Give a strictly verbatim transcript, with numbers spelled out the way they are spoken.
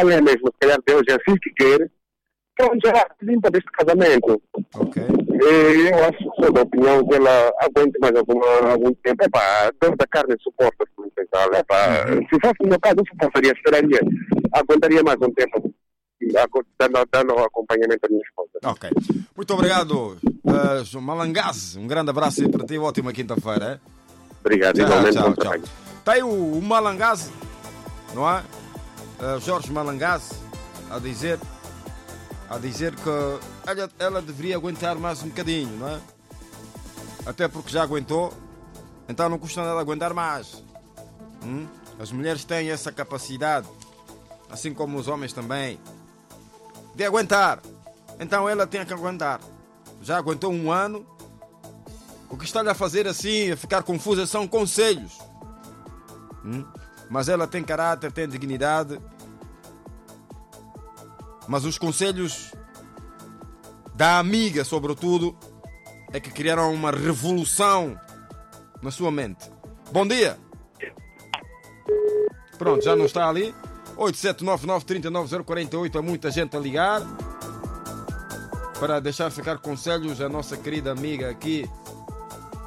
ela é mesmo, se calhar Deus é assim que quer, então já limpa deste casamento. Ok. E eu acho, sou da opinião que ela aguente mais alguma, algum tempo. Epá, dor da carne suporta, se não pensar. Epá, Uhum. se fosse no meu caso, eu suportaria, esperaria, aguentaria mais um tempo, dando, dando acompanhamento à minha esposa. Ok. Muito obrigado, uh, João Malangaz. Um grande abraço aí para ti. Ótima quinta-feira. É? Obrigado, Tchau, igualmente. tchau, Bom tchau. trabalho. Está aí o, o Malangaz, não é? Uh, Jorge Malangaz a dizer, a dizer que ela, ela deveria aguentar mais um bocadinho, não é? Até porque já aguentou, então não custa nada aguentar mais. Hum? As mulheres têm essa capacidade, assim como os homens também, de aguentar. Então ela tem que aguentar. Já aguentou um ano. O que está-lhe a fazer assim, a ficar confusa, são conselhos. Hum? Mas ela tem caráter, tem dignidade. Mas os conselhos da amiga, sobretudo, é que criaram uma revolução na sua mente. Bom dia! Pronto, já não está ali. oito sete nove nove, três nove zero quatro oito. Há muita gente a ligar para deixar ficar conselhos a nossa querida amiga aqui,